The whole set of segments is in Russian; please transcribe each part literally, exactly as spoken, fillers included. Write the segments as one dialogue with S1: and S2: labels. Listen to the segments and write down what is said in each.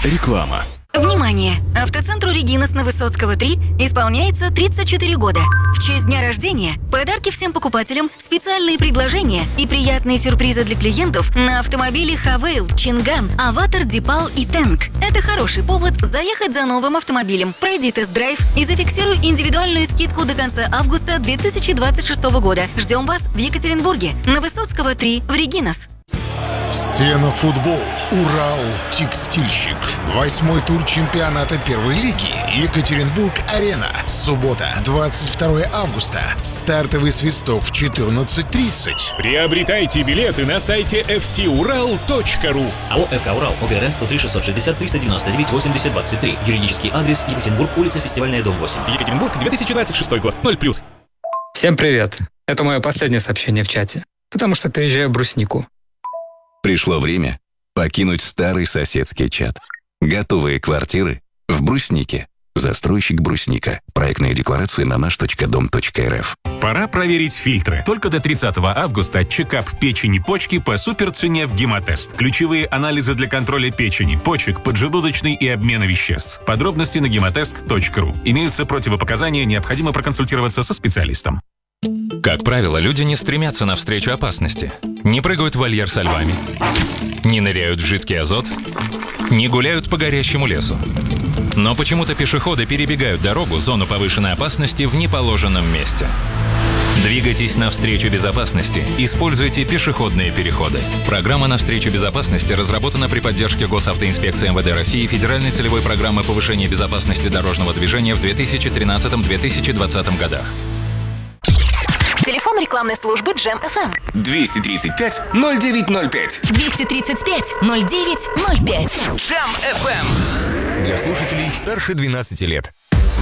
S1: Реклама.
S2: Внимание! Автоцентру «Регинас» на Высоцкого три исполняется тридцать четыре года. В честь дня рождения подарки всем покупателям, специальные предложения и приятные сюрпризы для клиентов на автомобили Хавейл, Чинган, Аватар, Дипал и Тэнк. Это хороший повод заехать за новым автомобилем. Пройди тест-драйв и зафиксируй индивидуальную скидку до конца августа две тысячи двадцать шестого года. Ждем вас в Екатеринбурге на Высоцкого три в «Регинас».
S3: Все на футбол. Урал Текстильщик. Восьмой тур чемпионата первой лиги. Екатеринбург-Арена. Суббота, двадцать второго августа. Стартовый свисток в четырнадцать тридцать.
S4: Приобретайте билеты на сайте эф си урал точка ру.
S5: АО «эф ка Урал», ОГРН сто три шестьсот шестьдесят триста девяносто девять восемьдесят двадцать три. Юридический адрес: Екатеринбург, улица Фестивальная, дом восемь.
S4: Екатеринбург, две тысячи двадцать шестой год. ноль плюс.
S6: Всем привет. Это мое последнее сообщение в чате, потому что переезжаю в Бруснику.
S1: Пришло время покинуть старый соседский чат. Готовые квартиры в Бруснике. Застройщик Брусника. Проектная декларация на наш точка дом точка эр эф.
S7: Пора проверить фильтры. Только до тридцатого августа чекап печени, почки по суперцене в Гемотест. Ключевые анализы для контроля печени, почек, поджелудочной и обмена веществ. Подробности на гемотест точка ру. Имеются противопоказания, необходимо проконсультироваться со специалистом.
S8: Как правило, люди не стремятся навстречу опасности. Не прыгают в вольер со львами, не ныряют в жидкий азот, не гуляют по горящему лесу. Но почему-то пешеходы перебегают дорогу, зону повышенной опасности, в неположенном месте. Двигайтесь навстречу безопасности. Используйте пешеходные переходы. Программа «Навстречу безопасности» разработана при поддержке Госавтоинспекции эм вэ дэ России и Федеральной целевой программы повышения безопасности дорожного движения в две тысячи тринадцатом — две тысячи двадцатом годах.
S2: Телефон рекламной службы Джем эф эм.
S1: двести тридцать пять ноль девять ноль пять.
S2: двести тридцать пять ноль девять ноль пять.
S1: Джем эф эм.
S7: Для слушателей старше двенадцати лет.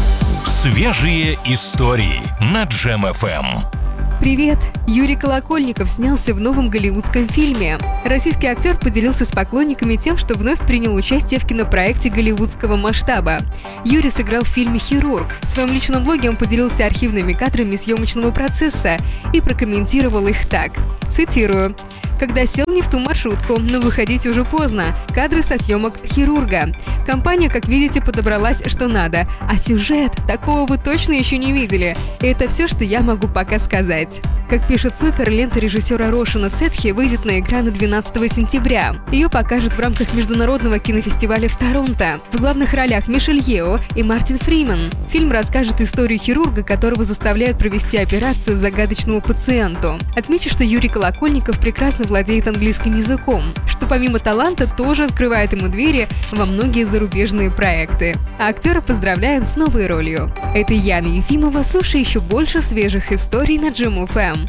S7: Свежие истории на Джем эф эм.
S9: Привет! Юрий Колокольников снялся в новом голливудском фильме. Российский актер поделился с поклонниками тем, что вновь принял участие в кинопроекте голливудского масштаба. Юрий сыграл в фильме «Хирург». В своем личном блоге он поделился архивными кадрами съемочного процесса и прокомментировал их так. Цитирую. «Когда сел не в ту маршрутку, но выходить уже поздно. Кадры со съемок «Хирурга». Компания, как видите, подобралась что надо. А сюжет, такого вы точно еще не видели. И это все, что я могу пока сказать». Как пишет Супер, лента режиссера Рошана Сетхи выйдет на экраны двенадцатого сентября. Ее покажут в рамках международного кинофестиваля в Торонто. В главных ролях Мишель Йео и Мартин Фриман. Фильм расскажет историю хирурга, которого заставляют провести операцию загадочному пациенту. Отмечу, что Юрий Колокольников прекрасно владеет английским языком, что помимо таланта тоже открывает ему двери во многие зарубежные проекты. А актера поздравляем с новой ролью. Это Яна Ефимова. Слушай еще больше свежих историй на Джем эф эм.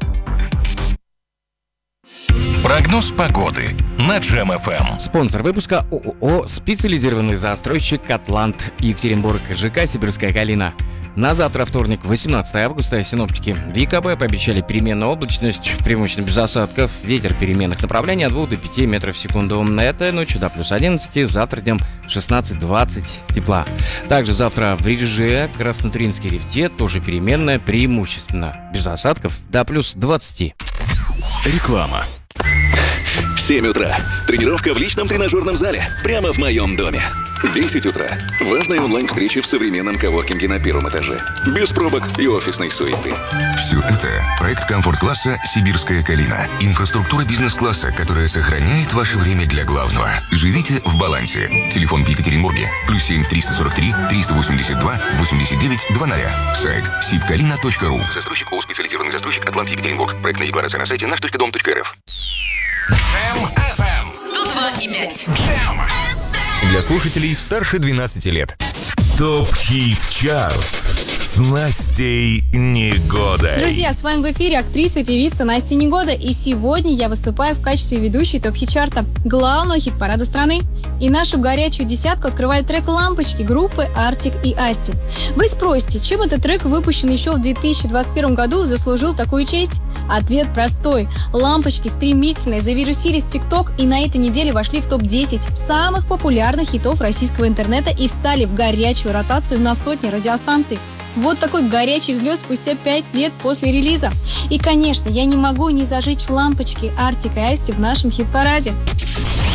S7: Прогноз погоды на Джем эф эм.
S10: Спонсор выпуска ООО «Специализированный застройщик Атлант», Екатеринбург, ЖК «Сибирская Калина». На завтра, вторник, восемнадцатого августа, синоптики в ЕКБ пообещали переменную облачность, преимущественно без осадков, ветер переменных направлений от двух до пяти метров в секунду. Этой ночью до плюс одиннадцати, завтра днем шестнадцать-двадцать тепла. Также завтра в Реже, Краснотуринской Рифте, тоже переменная, преимущественно без осадков, до плюс двадцати.
S1: Реклама.
S11: семь утра. Тренировка в личном тренажерном зале. Прямо в моем доме. десять утра. Важная онлайн-встреча в современном коворкинге на первом этаже. Без пробок и офисной суеты.
S12: Все это проект комфорт-класса «Сибирская Калина». Инфраструктура бизнес-класса, которая сохраняет ваше время для главного. Живите в балансе. Телефон в Екатеринбурге. Плюс семь триста сорок три триста восемьдесят два восемьдесят девять двадцать. Сайт сибкалина точка ру. Застройщик ООО «Специализированный застройщик Атлант Екатеринбург». Проектная декларация на сайте наш точка дом точка эр эф.
S7: Джем эф эм.
S2: сто два и пять.
S7: Джем. Для слушателей старше двенадцати лет. Топ-хит-чарт с Настей Негодой.
S13: Друзья, с вами в эфире актриса и певица Настя Негода. И сегодня я выступаю в качестве ведущей топ-хит-чарта, главного хит-парада страны. И нашу горячую десятку открывает трек «Лампочки» группы Артик и Асти. Вы спросите, чем этот трек, выпущенный еще в две тысячи двадцать первом году, заслужил такую честь? Ответ простой. «Лампочки» стремительно завирусились в ТикТок и на этой неделе вошли в топ десять самых популярных хитов российского интернета и встали в горячую ротацию на сотни радиостанций. Вот такой горячий взлет спустя пять лет после релиза. И, конечно, я не могу не зажечь лампочки Артик и Асти в нашем хит-параде.